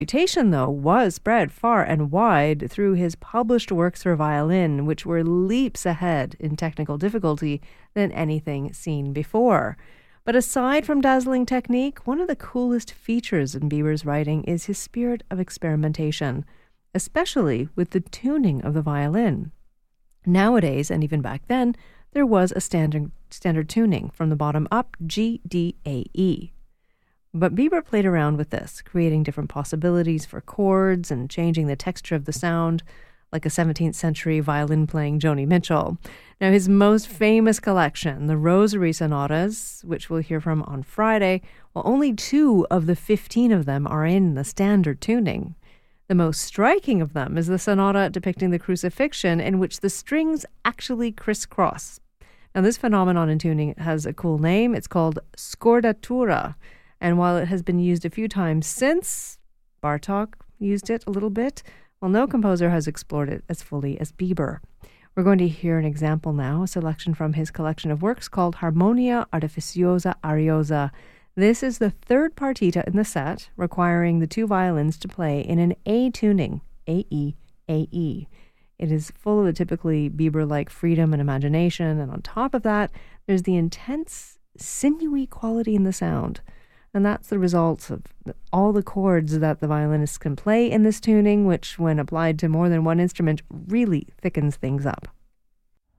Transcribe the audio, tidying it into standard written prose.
reputation, though, was spread far and wide through his published works for violin, which were leaps ahead in technical difficulty than anything seen before. But aside from dazzling technique, one of the coolest features in Bieber's writing is his spirit of experimentation, especially with the tuning of the violin. Nowadays, and even back then, there was a standard tuning from the bottom up, G, D, A, E. But Bieber played around with this, creating different possibilities for chords and changing the texture of the sound, like a 17th century violin-playing Joni Mitchell. Now, his most famous collection, the Rosary Sonatas, which we'll hear from on Friday, well, only 2 of the 15 of them are in the standard tuning. The most striking of them is the sonata depicting the crucifixion, in which the strings actually crisscross. Now, this phenomenon in tuning has a cool name. It's called scordatura. And while it has been used a few times since, Bartók used it a little bit, well, no composer has explored it as fully as Bieber. We're going to hear an example now, a selection from his collection of works called Harmonia Artificiosa Ariosa. This is the third partita in the set, requiring the 2 violins to play in an A tuning, A-E, A-E. It is full of the typically Bieber-like freedom and imagination, and on top of that, there's the intense, sinewy quality in the sound. And that's the result of all the chords that the violinist can play in this tuning, which, when applied to more than one instrument, really thickens things up.